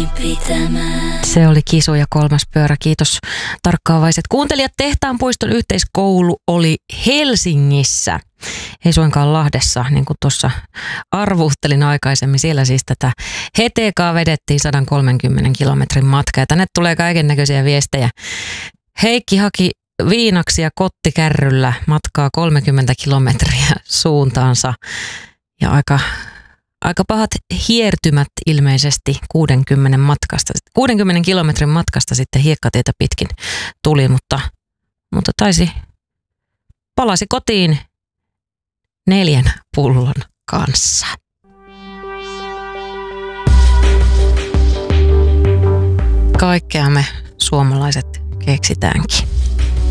Se oli Kisu ja Kolmas pyörä. Kiitos tarkkaavaiset kuuntelijat. Tehtaanpuiston yhteiskoulu oli Helsingissä. Ei suinkaan Lahdessa, niin kuin tuossa arvuuttelin aikaisemmin. Siellä siis tätä hetekaa vedettiin 130 kilometrin matka. Ja tänne tulee kaiken näköisiä viestejä. Heikki haki viinaksia kottikärryllä matkaa 30 kilometriä suuntaansa. Ja aika pahat hiertymät ilmeisesti 60 kilometrin matkasta sitten hiekkatietä pitkin tuli, mutta palasi kotiin 4 pullon kanssa. Kaikkea me suomalaiset keksitäänkin.